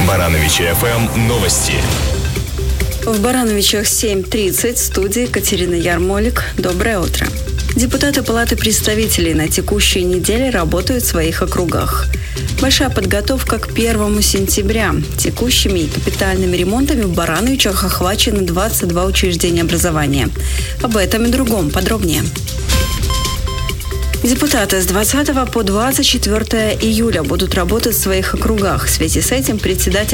Барановичи ФМ новости. В Барановичах 7:30, в студии Катерина Ярмолик. Доброе утро. Депутаты Палаты представителей на текущей неделе работают в своих округах. Большая подготовка к 1 сентября. Текущими и капитальными ремонтами в Барановичах охвачены 22 учреждения образования. Об этом и другом подробнее. Депутаты с 20 по 24 июля будут работать в своих округах. В связи с этим председатель